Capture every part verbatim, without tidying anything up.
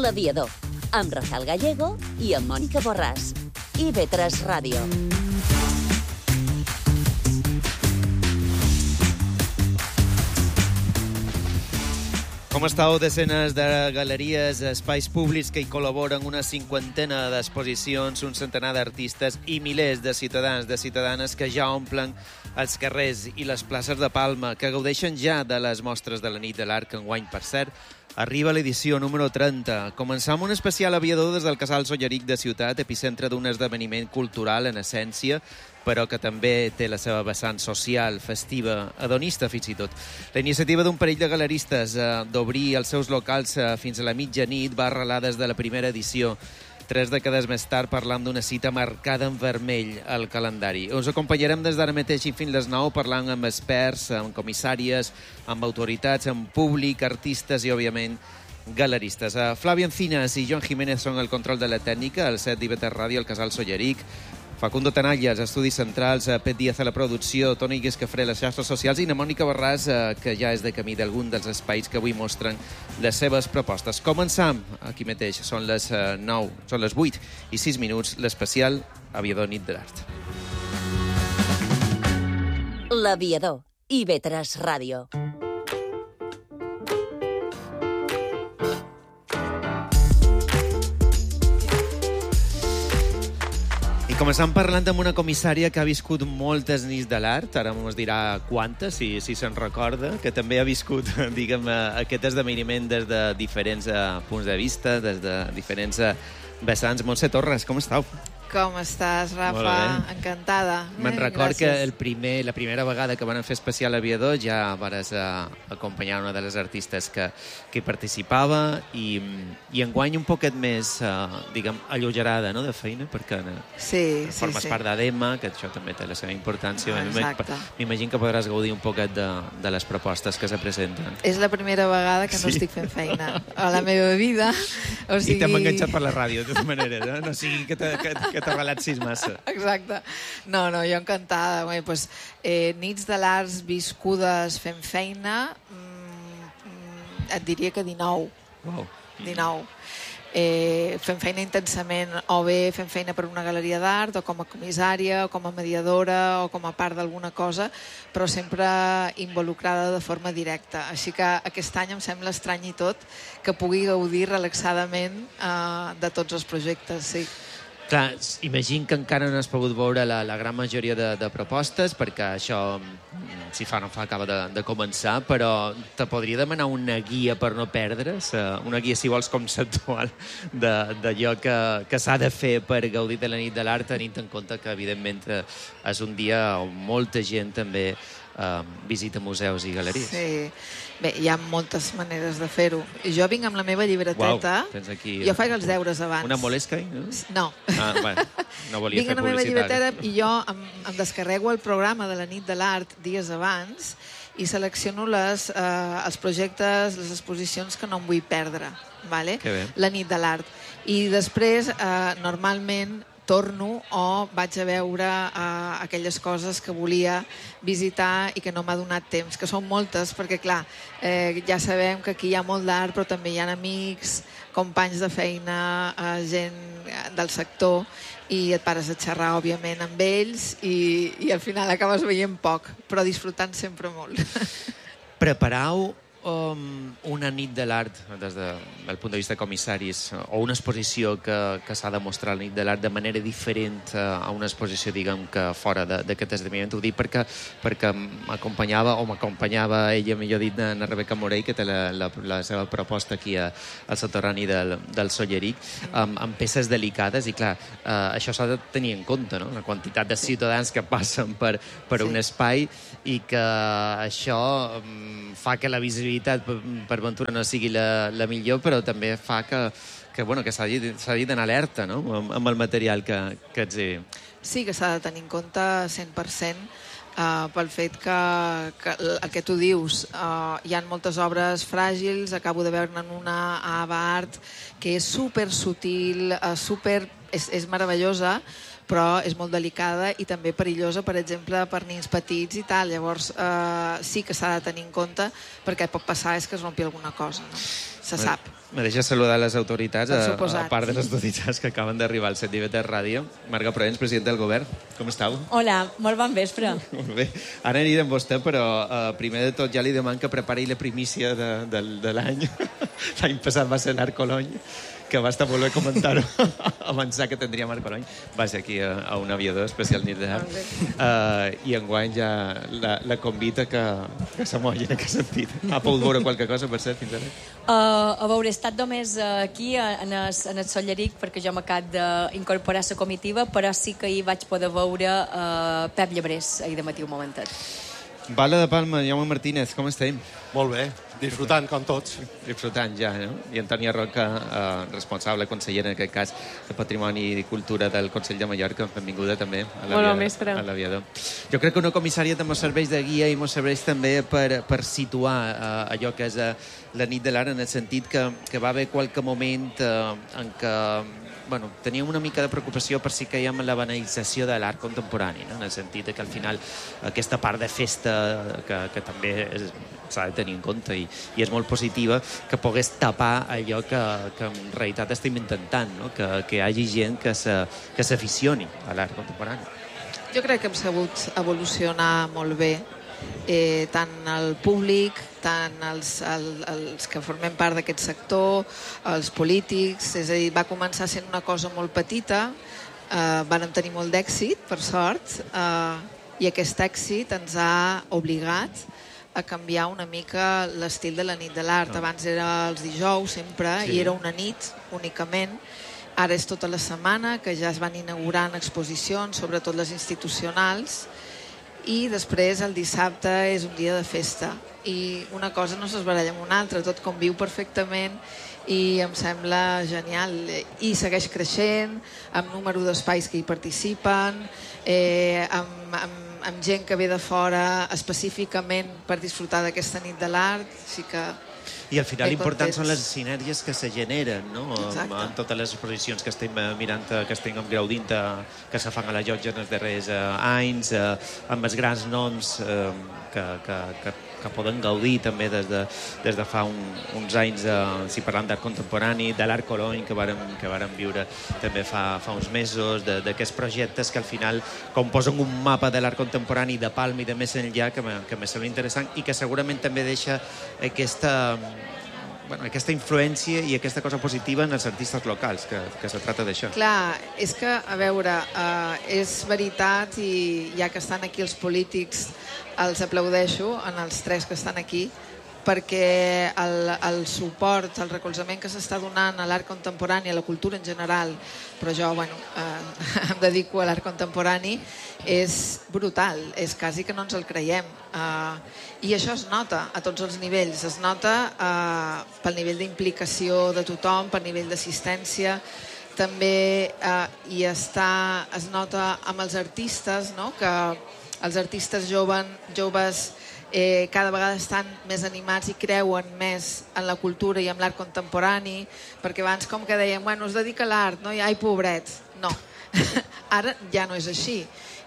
L'Aviador, amb Rafael Gallego i amb Mònica Borràs. I ve tres Ràdio. Com estàu? Desenes de galeries, espais públics que hi col·laboren, una cinquantena d'exposicions, un centenar d'artistes i milers de ciutadans, de ciutadanes que ja omplen els carrers i les places de Palma, que gaudeixen ja de les mostres de la nit de l'art, que enguany, per cert, arriba l'edició número trenta. Començam un especial aviador des del Casal Solleric de Ciutat, epicentre d'un esdeveniment cultural en essència, però que també té la seva vessant social, festiva, hedonista fins i tot. La iniciativa d'un parell de galeristes eh, d'obrir els seus locals eh, fins a la mitjanit va arrelar des de la primera edició. Tres dècades més tard parlam d'una cita marcada en vermell al calendari. Us acompanyarem des d'ara mateix i fins les nou parlant amb experts, amb comissàries, amb autoritats, amb públic, artistes i, òbviament, galeristes. Uh, Flavi Encinas i Joan Jiménez són el control de la tècnica, el set d'I V tres Ràdio, el Casal Solleric, Facundo Tanalles, Estudis Centrals, uh, Pet Díaz a la producció, Toni Guiscafré, les xarxes socials, i na Mònica Borràs, uh, que ja és de camí d'algun dels espais que avui mostren les seves propostes. Començam aquí mateix, són les uh, nou, són les vuit i sis minuts, l'especial Aviador Nit de l'Art. L'Aviador, I V tres Ràdio. I començam parlant amb una comissària que ha viscut moltes nits de l'art, ara ens dirà quantes, si, si se'n recorda, que també ha viscut, diguem, aquest esdeveniment des de diferents uh, punts de vista, des de diferents uh, vessants. Montse Torres, com estàu? Com estàs, Rafa? Encantada. Me'n eh, record gràcies. que el primer, la primera vegada que van fer especial aviador ja vares uh, acompanyar una de les artistes que, que hi participava i, i enguany un poquet més, uh, diguem, alleugerada, no?, de feina, perquè uh, sí, sí, formes sí. part d'A D E M A, que això també té la seva importància. Exacte. M'imagino que podràs gaudir un poquet de, de les propostes que se presenten. És la primera vegada que no Sí. estic fent feina a la meva vida. O sigui... I t'hem enganxat per la ràdio, de tota manera, no? No sigui que te, que, que te relaxis massa. Exacte. No, no, jo encantada. Bé, pues, eh, nits de l'Arts viscudes fent feina, mm, et diria que dinou. Wow. dinou. Eh, fent feina intensament, o bé fent feina per una galeria d'art, o com a comissària, o com a mediadora, o com a part d'alguna cosa, però sempre involucrada de forma directa. Així que aquest any em sembla estrany i tot que pugui gaudir relaxadament eh, de tots els projectes, sí. Clar, imagino que encara no has pogut veure la, la gran majoria de, de propostes, perquè això, si fa no fa, acaba de, de començar, però te podria demanar una guia per no perdre's, una guia, si vols, conceptual d'allò que, que s'ha de fer per gaudir de la nit de l'art, tenint en compte que, evidentment, és un dia on molta gent també eh, visita museus i galeries. Sí. Bé, hi ha moltes maneres de fer-ho. Jo vinc amb la meva llibreteta. Uau, tens aquí... Jo faig els deures abans. Una Moleskine, no? No. Ah, bueno, no volia vinc fer amb la meva publicitat. llibreteta i jo em, em descarrego el programa de la nit de l'art dies abans i selecciono les, eh, els projectes, les exposicions que no em vull perdre. Vale? Que bé. La nit de l'art. I després, eh, normalment, torno o vaig a veure uh, aquelles coses que volia visitar i que no m'ha donat temps, que són moltes, perquè, clar, eh, ja sabem que aquí hi ha molt d'art, però també hi ha amics, companys de feina, uh, gent del sector, i et pares a xerrar, òbviament, amb ells, i, i al final acabes veient poc, però disfrutant sempre molt. Preparau um, una nit de l'art des del de, punt de vista de comissaris o una exposició que, que s'ha de mostrar la nit de l'art de manera diferent a una exposició, diguem, que fora d'aquest esdeveniment. Ho dic perquè, perquè m'acompanyava o m'acompanyava ella, millor dit, na Rebeca Morell, que té la, la, la seva proposta aquí a, al soterrani del, del Solleric, amb, amb peces delicades, i clar, eh, això s'ha de tenir en compte, no? La quantitat de ciutadans que passen per, per Sí. un espai, i que això um, fa que la visibilitat per, per ventura no sigui la, la millor, però també fa que, que, bueno, que s'hagi d'anar alerta, no?, amb, amb el material que, que ets... Sí que s'ha de tenir en compte cent per cent uh, pel fet que, que el que tu dius, uh, hi ha moltes obres fràgils, acabo de veure una a Ava Art que és super sutil, uh, super, és, és meravellosa, però és molt delicada i també perillosa, per exemple, per nins petits i tal. Llavors, eh, sí que s'ha de tenir en compte, perquè pot passar és que es rompi alguna cosa, no? se sap. Me deixa saludar les autoritats, a, suposat. a part de les autoritats que acaben d'arribar al set nivell de ràdio. Marga Proens, presidenta del govern, com estàu? Hola, molt bon vespre. Molt bé. Ara aniré amb vostè, però uh, primer de tot ja li deman que prepari la primícia de, de, de l'any. L'any passat va ser l'Arc Colony, que va estar molt bé comentar-ho, avançar que tindria Marc Colony. Va ser aquí a, a un aviador especial nit d'art. Uh, I enguany ja la, la convita que, que se molla en aquest sentit. Ha pogut veure qualque cosa, per cert, fins ara? Uh, a veure, he estat només uh, aquí en el, en el Solleric perquè jo m'acabo d'incorporar a la comitiva, però sí que ahir vaig poder veure uh, Pep Llebrés ahir de matí un momentet. Bala de Palma, Jaume Martínez, com estem? Molt bé, disfrutant com tots. Disfrutant ja, no? I Antònia Roca, eh, responsable, consellera en aquest cas de Patrimoni i Cultura del Consell de Mallorca. Benvinguda també a l'aviador. Jo crec que una comissària també serveix de guia i ens serveix també per, per situar eh, allò que és eh, la nit de l'art, en el sentit que, que va haver qualque moment eh, en què bueno, teníem una mica de preocupació per si caiem en la banalització de l'art contemporani, no? En el sentit que al final aquesta part de festa que, que també s'ha de tenir en compte i, i és molt positiva, que pogués tapar allò que, que en realitat estem intentant, no? que, que hi hagi gent que s'aficioni a l'art contemporani. Jo crec que hem sabut evolucionar molt bé, eh, tant el públic, tant els, el, els que formem part d'aquest sector, els polítics, és a dir, va començar sent una cosa molt petita, eh, vam tenir molt d'èxit, per sort, eh, i aquest èxit ens ha obligat a canviar una mica l'estil de la nit de l'art. Abans era els dijous sempre, sí. I era una nit únicament. Ara és tota la setmana, que ja es van inaugurant exposicions, sobretot les institucionals, i després el dissabte és un dia de festa. I una cosa no s'esbaralla amb una altra, tot conviu perfectament i em sembla genial. I segueix creixent, amb número d'espais que hi participen, eh, amb, amb, amb gent que ve de fora específicament per disfrutar d'aquesta nit de l'art, així que... I al final l'important són les sinergies que se generen, no? Exacte. En totes les exposicions que estem mirant, que estem gaudint, que se fan a la Llotja en els darrers anys, amb els grans noms que, que, que, que poden gaudir també des de, des de fa un, uns anys, si parlant d'art contemporani, de l'Arc Colony, que vàrem, que vàrem viure també fa, fa uns mesos, d'aquests projectes que al final composen un mapa de l'art contemporani de Palma i de més enllà, que me, que me sembla interessant i que segurament també deixa aquesta... Bueno, aquesta influència i aquesta cosa positiva en els artistes locals, que, que se trata d'això. Clar, és que, a veure, eh, és veritat, i ja que estan aquí els polítics, els aplaudeixo, en els tres que estan aquí, perquè el, el suport, el recolzament que s'està donant a l'art contemporani, a la cultura en general, però jo, bueno, eh, em dedico a l'art contemporani, és brutal, és quasi que no ens el creiem. Eh, I això es nota a tots els nivells, es nota eh, pel nivell d'implicació de tothom, pel nivell d'assistència, també eh, hi està, es nota amb els artistes, no? Que els artistes joven, joves eh, cada vegada estan més animats i creuen més en la cultura i en l'art contemporani, perquè abans com que dèiem, bueno, es dedica a l'art, no? I ai, pobret, no. Ara ja no és així.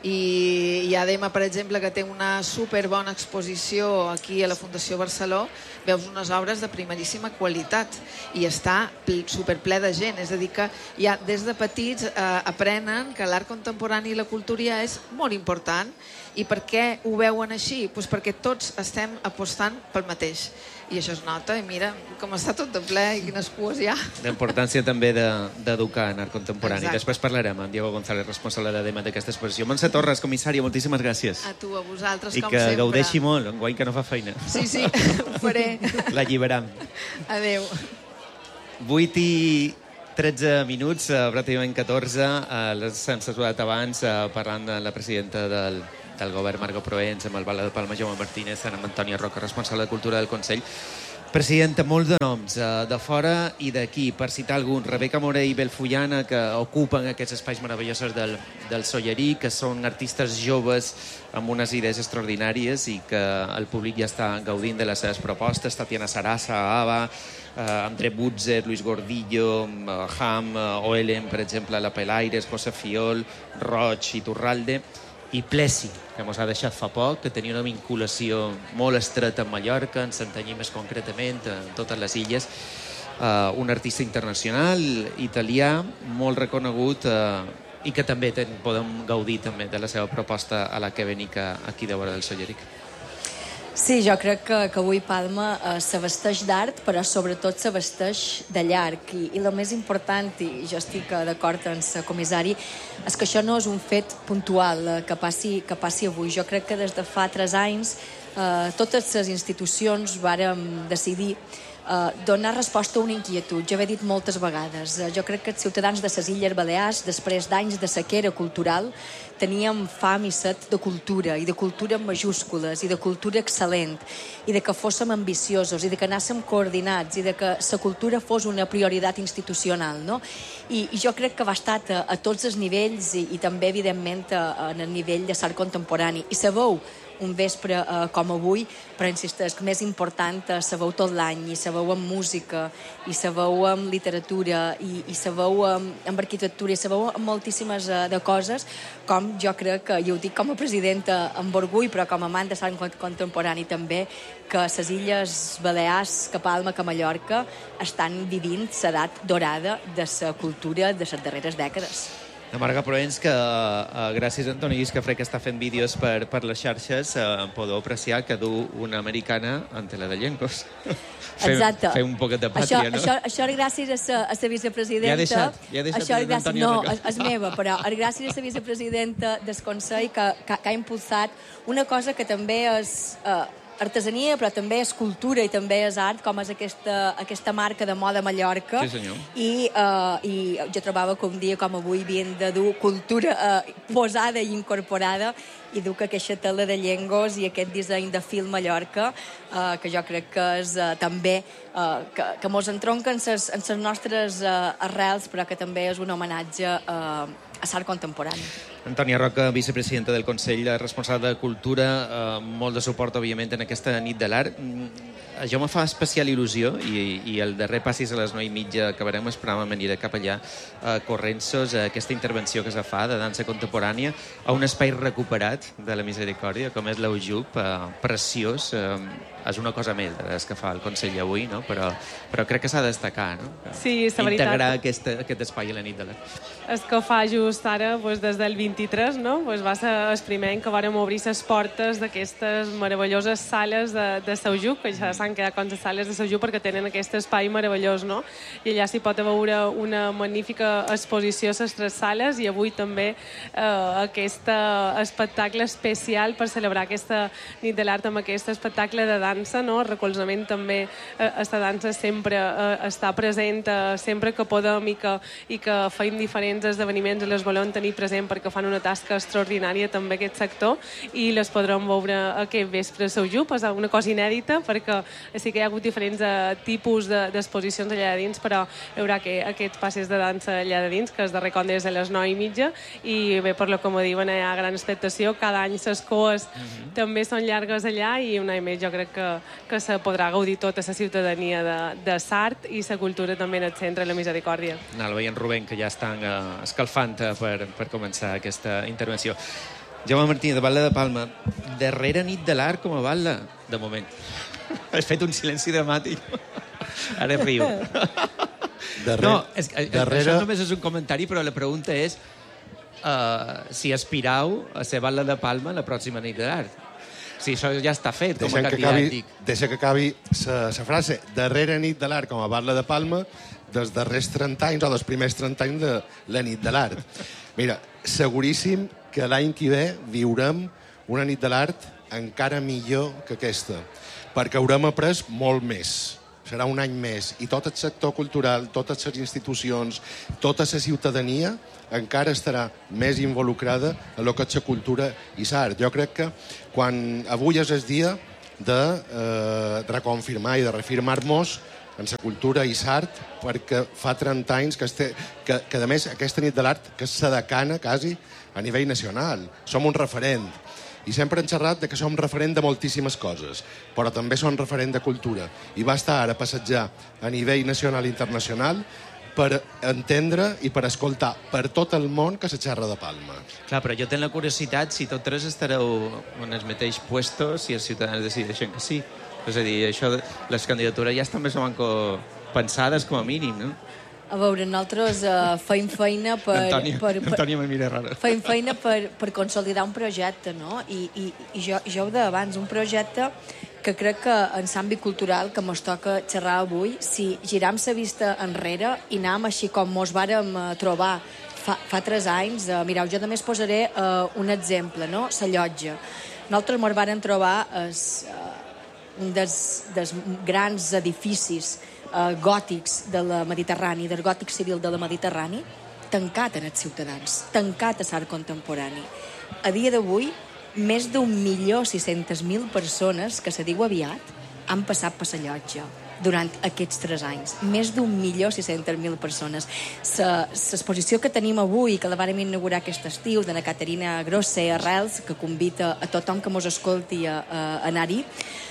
I hi ha Dema, per exemple, que té una superbona exposició aquí a la Fundació Barceló, veus unes obres de primeríssima qualitat i està superple de gent, és a dir que ja des de petits eh, aprenen que l'art contemporani i la cultura ja és molt important. I per què ho veuen així? Pues perquè tots estem apostant pel mateix. I això es nota, i mira com està tot de ple i quines cues hi ha. La importància també d'educar de, en art contemporani. Exacte. Després parlarem amb Diego González, responsable de Dema d'aquesta exposició. Montse Torres, comissària, moltíssimes gràcies. A tu, a vosaltres, I com sempre. I sempre. que gaudeixi molt, enguany que no fa feina. Sí, sí, ho faré. L'alliberam. Adéu. vuit i tretze minuts, eh, pràcticament catorze, eh, s'han saludat abans eh, parlant de la presidenta del, del govern, Marga Proens, amb el Bala de Palma, Jaume Martínez, amb Antònia Roca, responsable de Cultura del Consell. Presidenta, molts de noms, eh, de fora i d'aquí, per citar alguns. Rebeca Morell i Belfullana, que ocupen aquests espais meravellosos del, del Sollerí, que són artistes joves amb unes idees extraordinàries i que el públic ja està gaudint de les seves propostes. Tatiana Sarasa, Ava, eh, André Butzer, Luis Gordillo, eh, Ham, eh, Oelen, per exemple, La Pelaires, José Fiol, Roig i Turralde, i Plessi, que ens ha deixat fa poc, que tenia una vinculació molt estreta amb Mallorca, en Santanyí més concretament, en totes les illes, uh, un artista internacional, italià, molt reconegut, uh, i que també ten, podem gaudir també de la seva proposta a la que venic aquí de vora del Solleric. Sí, jo crec que, que avui Palma eh, se vesteix d'art, però sobretot se vesteix de llarg. I, i el més important, i jo estic d'acord amb el comissari, és que això no és un fet puntual eh, que, passi, que passi avui. Jo crec que des de fa tres anys eh, totes les institucions vàrem decidir Uh, donar resposta a una inquietud. Jo ho he dit moltes vegades. Uh, jo crec que els ciutadans de les Illes Balears, després d'anys de sequera cultural, teníem fam i set de cultura, i de cultura en majúscules, i de cultura excel·lent, i de que fóssim ambiciosos, i de que anàssim coordinats, i de que la cultura fos una prioritat institucional, no? I, i jo crec que va estar a, a tots els nivells, i, i també, evidentment, a, a el nivell de l'art contemporani. I sabeu, un vespre eh, com avui, però insisteix, més important, eh, sabeu tot l'any, i sabeu amb música, i sabeu amb literatura, i, i sabeu amb, amb arquitectura, i sabeu amb moltíssimes eh, de coses, com jo crec que, i ho dic com a presidenta amb orgull, però com a amant de l'art contemporani també, que les Illes Balears, que Palma, que Mallorca, estan vivint l'edat dorada de la cultura de les darreres dècades. La Marga Proens, que uh, gràcies a Antoni Iscafré, que està fent vídeos per, per les xarxes, uh, podeu apreciar que du una americana en tela de llengos. Exacte. Fer un poquet de pàtria, això, no? Això, això és gràcies a la, a la vicepresidenta... Ja ha deixat, ja ha deixat això és gràcies, no, Roca. és, és meva, però és gràcies a la vicepresidenta del Consell que, que, que ha impulsat una cosa que també és... Uh, artesania, però també és cultura i també és art, com és aquesta, aquesta marca de moda Mallorca. Sí, senyor. I, uh, i jo trobava que un dia com avui havien de dur cultura uh, posada i incorporada, i dur que aquesta tela de llengos i aquest disseny de fil Mallorca, uh, que jo crec que és uh, també uh, que, que mos entronca en les nostres uh, arrels, però que també és un homenatge uh, a l'art contemporani. Antònia Roca, vicepresidenta del Consell, responsable de Cultura, eh, molt de suport, òbviament, en aquesta nit de l'art. Això me fa especial il·lusió, i, i el darrer passis a les nou i mitja acabarem esperant venir cap allà, eh, corrent-sos a aquesta intervenció que se fa de dansa contemporània a un espai recuperat de la Misericòrdia, com és l'Eujup, eh, preciós. Eh, és una cosa més des que fa el Consell avui, no? però, però crec que s'ha de destacar, no? Sí, la veritat. Integrar aquest, aquest espai a la nit de l'art. És que fa just ara, doncs, des del vint-i-tres, no? Doncs va ser el primer any que vàrem obrir les portes d'aquestes meravelloses sales de, de Saujuc, que ja s'han quedat com les sales de Saujuc perquè tenen aquest espai meravellós, no? I allà s'hi pot veure una magnífica exposició a les tres sales, i avui també eh, aquest espectacle especial per celebrar aquesta nit de l'art amb aquest espectacle de dansa, no? El recolzament també a eh, la dansa sempre eh, està present, eh, sempre que podem, i que, i que feim diferents esdeveniments les volem tenir present perquè fan una tasca extraordinària també aquest sector, i les podrem veure aquest vespre a Saujup. És una cosa inèdita perquè sí que hi ha hagut diferents eh, tipus d'exposicions allà de dins, però hi haurà que, aquests passes de dansa allà de dins, que es de recon des de les nou i mitja, i bé, per lo que m'ho diuen, hi ha gran expectació. Cada any les coes mm-hmm. també són llargues allà, i un any més jo crec que, que se podrà gaudir tota la ciutadania de, de l'art i la cultura també en el centre de la Misericòrdia. Anava veient Rubén, que ja estan eh, escalfant per, per començar aquesta intervenció. Jaume Martí, de Batlle de Palma, darrera nit de l'art com a Batlle, de moment. Has fet un silenci dramàtic. Ara riu. Darrer, no, és, darrere... això només és un comentari, però la pregunta és uh, si aspirau a ser Batlle de Palma la pròxima nit de l'art. Si això ja està fet com a candidàtic. Deixa que acabi la frase. Darrera nit de l'art com a Batlle de Palma, dels darrers trenta anys o dels primers trenta anys de la nit de l'art. Mira, seguríssim que l'any que ve viurem una nit de l'art encara millor que aquesta, perquè haurem après molt més. Serà un any més, i tot el sector cultural, totes les institucions, tota la ciutadania encara estarà més involucrada en el que és la cultura i l'art. Jo crec que quan avui és el dia de eh, reconfirmar i de reafirmar-nos en la cultura i l'art, perquè fa trenta anys que, este, que, que, a més, aquesta nit de l'art que és sedecana, quasi, a nivell nacional. Som un referent. I sempre hem xerrat de que som referent de moltíssimes coses, però també som referent de cultura. I va estar ara a passejar a nivell nacional i internacional per entendre i per escoltar per tot el món que se xerra de Palma. Clar, però jo tenc la curiositat si tots tres estareu en els mateixos puestos si els ciutadans decideixen que sí. És a dir, això, les candidatures ja estan més o menys pensades com a mínim, no? A veure, nosaltres uh, feim feina per... Antònia, per, per Antònia me mira rara. Feim feina per, per consolidar un projecte, no? I, i, i jo, jo ho deia abans, un projecte que crec que en l'àmbit cultural que mos toca xerrar avui, si giram la vista enrere i anam així com mos vàrem uh, trobar fa, fa tres anys, uh, mireu, jo només posaré uh, un exemple, no? La Llotja. Nosaltres mos vàrem trobar es, uh, un dels, dels grans edificis Uh, gòtics de la Mediterrani, del gòtic civil de la Mediterrani, tancat en els ciutadans, tancat a l'art contemporani. A dia d'avui, més d'un milió sis-centes mil persones, que se diu aviat, han passat per la Llotja durant aquests tres anys. Més d'un milió sis-centes mil persones. L'exposició que tenim avui, que la vàrem inaugurar aquest estiu, de la Caterina Grosse Arrels, que convida a tothom que mos escolti a, a anar-hi,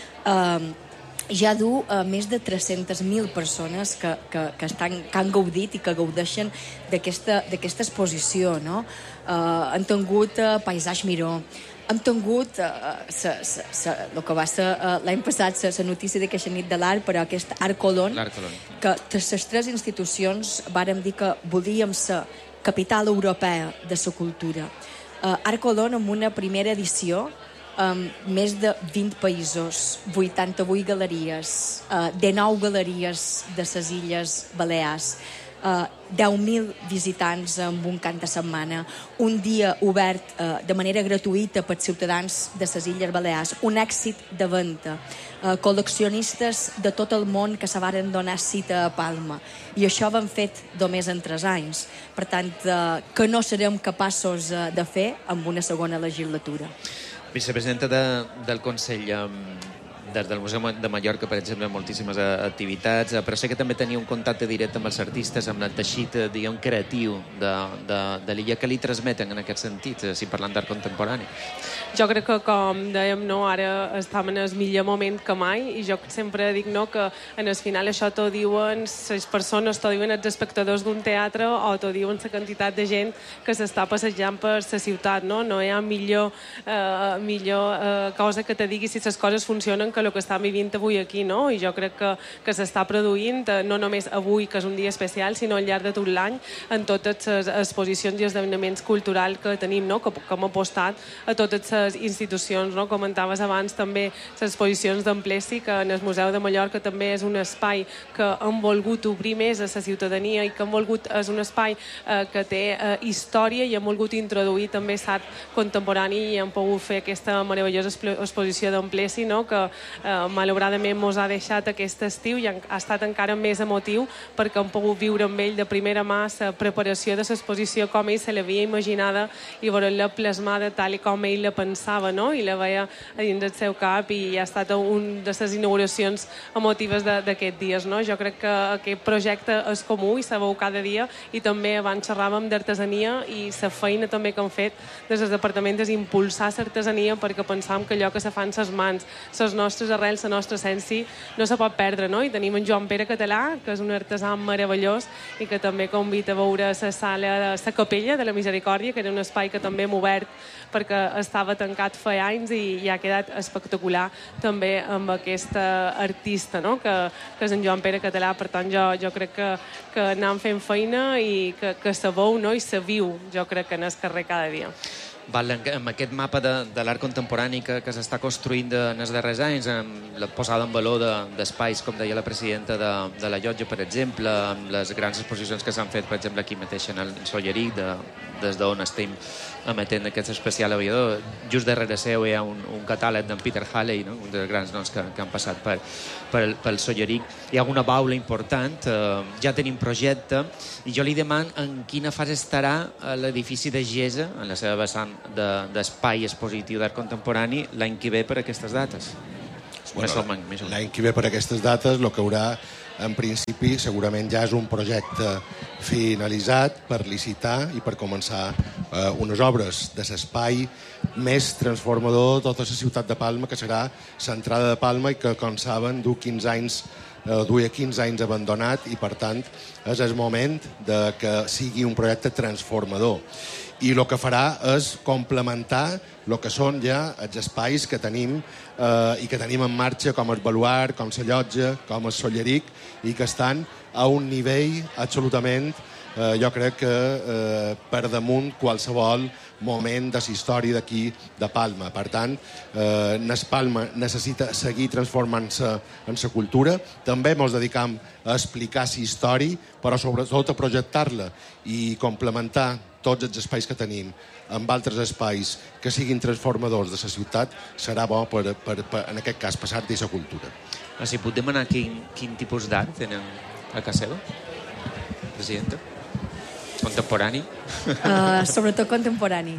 uh, ja du uh, més de tres-centes mil persones que, que, que, estan, que han gaudit i que gaudeixen d'aquesta exposició, no? Uh, han tingut uh, Paisatge Miró, hem tingut uh, sa, sa, sa, el que va ser uh, l'any passat la notícia d'aquesta nit de l'art, però aquest Art Colón, que les tres institucions vàrem dir que volíem ser capital europea de la cultura. Uh, Art Colón, amb una primera edició, Um, més de vint països, vuitanta-vuit galeries, uh, dinou galeries de les Illes Balears, uh, deu mil visitants amb un cap de setmana, un dia obert uh, de manera gratuïta pels ciutadans de les Illes Balears, un èxit de venda, uh, col·leccionistes de tot el món que se varen donar cita a Palma, i això ho han fet només en tres anys. Per tant, uh, que no serem capaços uh, de fer amb una segona legislatura. Vicepresidenta de, del Consell, des del Museu de Mallorca, per exemple, moltíssimes activitats, però sé que també tenia un contacte directe amb els artistes, amb el teixit, diguem, creatiu de, de, de l'illa. Que li transmeten en aquest sentit, si parlant d'art contemporani? Jo crec que, com dèiem, no, ara estem en el millor moment que mai, i jo sempre dic no, que en el final això t'ho diuen les persones, t'ho diuen els espectadors d'un teatre, o t'ho diuen la quantitat de gent que s'està passejant per la ciutat, no? No hi ha millor, eh, millor eh, cosa que te digui si les coses funcionen que el que estem vivint avui aquí, no? I jo crec que, que s'està produint, eh, no només avui, que és un dia especial, sinó al llarg de tot l'any, en totes les exposicions i esdeveniments culturals que tenim, no? Que, que hem apostat a totes les institucions, no? Comentaves abans també les exposicions d'Amplessi, que en el Museu de Mallorca també és un espai que han volgut obrir més a la ciutadania i que han volgut, és un espai eh, que té eh, història, i han volgut introduir també l'art contemporani, i han pogut fer aquesta meravellosa exposició d'Amplessi, no? Que eh, malauradament mos ha deixat aquest estiu, i ha estat encara més emotiu perquè hem pogut viure amb ell de primera mà la preparació de l'exposició, com ell se l'havia imaginada, i veure-la plasmada tal i com ell la pensava, no? I la veia a dins del seu cap, i ha estat una de les inauguracions emotives d'aquests dies, no? Jo crec que aquest projecte és comú i se veu cada dia, i també abans xerràvem d'artesania, i la feina també que han fet des del departament és impulsar l'artesania, perquè pensam que allò que se fan ses mans, les nostres arrels, la nostra essència, no se pot perdre, no? I tenim en Joan Pere Català, que és un artesà meravellós, i que també convida a veure la sala, la capella de la Misericòrdia, que era un espai que també hem obert perquè estava tancat fa anys, i, i ha quedat espectacular també amb aquesta artista, no? que, que és en Joan Pere Català. Per tant, jo, jo crec que, que anem fent feina, i que, que se veu, no? I se viu, jo crec, que en el carrer cada dia. Val, amb aquest mapa de, de l'art contemporani que, que s'està construint de, en els darrers anys, amb la posada en valor d'espais, de, com deia la presidenta de, de la Llotja, per exemple, amb les grans exposicions que s'han fet, per exemple, aquí mateix en el Solleric, de, des d'on estem emetent aquest especial aviador. Just darrere seu hi ha un, un catàleg d'en Peter Halley, no? Un dels grans noms que, que han passat per, per, pel Solleric. Hi ha una baula important, eh, ja tenim projecte, i jo li demano en quina fase estarà l'edifici de Gesa, en la seva vessant d'espai de, expositiu d'art contemporani, l'any que ve per aquestes dates. Bueno, l'any que ve per aquestes dates, el que haurà, en principi, segurament ja és un projecte finalitzat per licitar i per començar eh, unes obres de l'espai més transformador de tota la ciutat de Palma, que serà l'entrada de Palma i que, com saben, du quinze anys eh, duia quinze anys abandonat i, per tant, és el moment de que sigui un projecte transformador. I el que farà és complementar el que són ja els espais que tenim eh, i que tenim en marxa, com el Baluart, com la Llotja, com el Solleric, i que estan a un nivell absolutament, eh, jo crec que eh, per damunt qualsevol moment de la història d'aquí de Palma. Per tant, eh, Nes Palma necessita seguir transformant-se en la cultura. També ens dedicam a explicar la història, però sobretot a projectar-la i complementar tots els espais que tenim amb altres espais que siguin transformadors de la ciutat, serà bo, per, per, per, en aquest cas, passar-hi la cultura. Ah, si puc demanar quin, quin tipus d'art tenen a casa seva, presidenta? Contemporani? Uh, sobretot contemporani.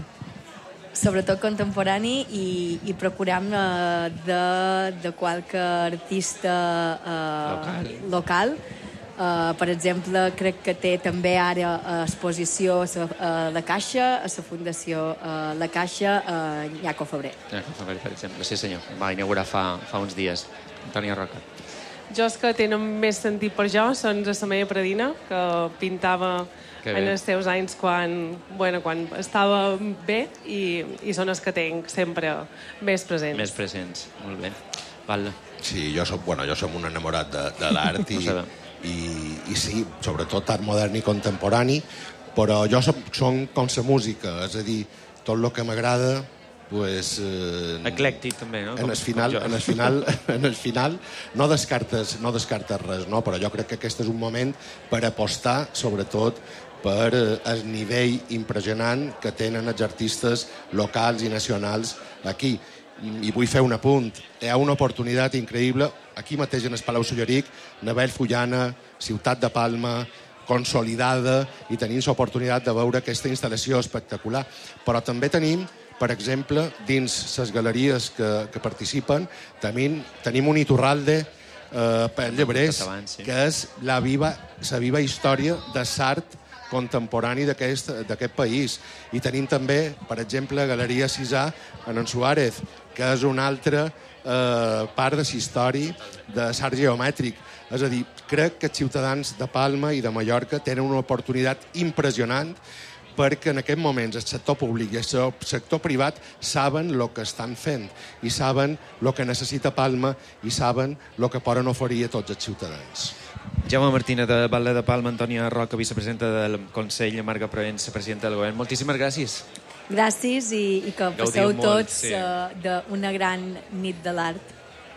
Sobretot contemporani i, i procurem uh, de, de qualque artista uh, local. local. Uh, per exemple, crec que té també ara uh, exposició a la Caixa, a la Fundació uh, La Caixa, a uh, Jaco Febrer. Jaco Febrer, per exemple. Sí, senyor. Va inaugurar fa, fa uns dies. Antònia Roca. Jo és que tenen més sentit per jo són la meva predina, que pintava en els seus anys quan, bueno, quan estava bé i, i són els que tinc sempre més presents. Més presents, molt bé. Val. Sí, jo soc, bueno, jo som un enamorat de, de l'art i, i, i sí, sobretot art modern i contemporani, però jo som, som com la música, és a dir, tot el que m'agrada, pues, eh, eclèctic també, no? En el final, en el final, en el final no descartes, no descartes res, no? Però jo crec que aquest és un moment per apostar, sobretot, per el nivell impressionant que tenen els artistes locals i nacionals aquí. I vull fer un apunt. Hi ha una oportunitat increïble aquí mateix en el Palau Solleric, Navell Fullana, Ciutat de Palma, consolidada, i tenim l'oportunitat de veure aquesta instal·lació espectacular. Però també tenim, per exemple, dins les galeries que, que participen, tenim, tenim un Iturralde eh, per Llebrers, sí, que és la viva, la viva història de l'art contemporani d'aquest país. I tenim també, per exemple, Galeria Cisà en en Suárez, que és una altra eh, part de la història de l'art geomètric. És a dir, crec que els ciutadans de Palma i de Mallorca tenen una oportunitat impressionant perquè en aquests moments el sector públic i el sector privat saben el que estan fent i saben el que necessita Palma i saben el que poden oferir a tots els ciutadans. Jaume Martínez, de Batlle de Palma, Antònia Roca, vicepresidenta del Consell, Marga Provença, presidenta del govern. Moltíssimes gràcies. Gràcies i, i que passeu molt, tots sí. uh, d'una gran nit de l'art.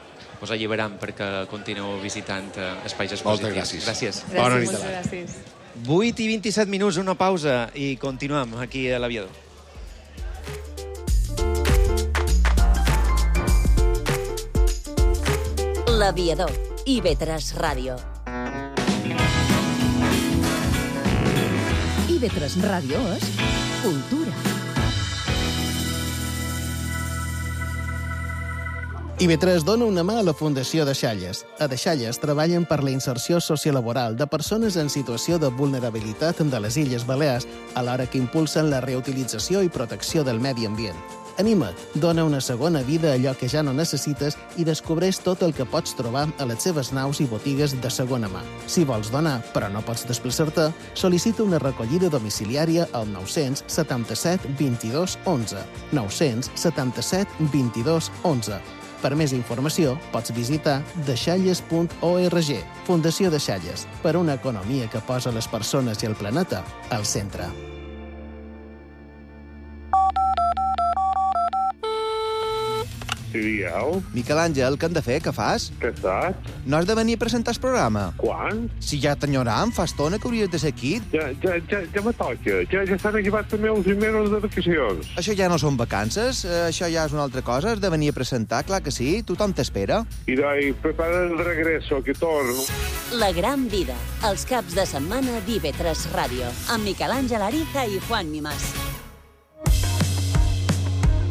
Us alliberam perquè continueu visitant uh, espais expositius. Moltes gràcies. Gràcies. gràcies. Bona nit de l'art. Gràcies. vuit i vint-i-set minuts, una pausa i continuem aquí a l'Aviador. L'Aviador, I V tres Ràdio. I V tres Ràdio és cultura. I V tres dona una mà a la Fundació Deixalles. A Deixalles treballen per la inserció sociolaboral de persones en situació de vulnerabilitat de les Illes Balears, alhora que impulsen la reutilització i protecció del medi ambient. Anima't, dona una segona vida a allò que ja no necessites i descobreix tot el que pots trobar a les seves naus i botigues de segona mà. Si vols donar, però no pots desplaçar-te, sol·licita una recollida domiciliària al nou-cents setanta-set vint-i-dos onze. nou-cents setanta-set vint-i-dos onze. Per més informació, pots visitar deixalles punt org. Fundació Deixalles, per una economia que posa les persones i el planeta al centre. Sí, dieu? Miquel Àngel, què hem de fer? Què fas? Què saps? No has de venir a presentar el programa? Quan? Si ja t'enyoram, fa estona que hauries de ser aquí. Ja, ja, ja, ja me toca. Ja, ja s'han acabat també els primeros de vacacions. Això ja no són vacances, eh, això ja és una altra cosa. Has de venir a presentar, clar que sí. Tothom t'espera. I doi, prepara el regreso, que torno. La gran vida, els caps de setmana d'I V tres Ràdio, amb Miquel Àngel Ariza i Juan Mimás.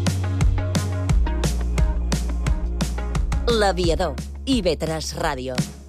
L'Aviador, I V tres Ràdio.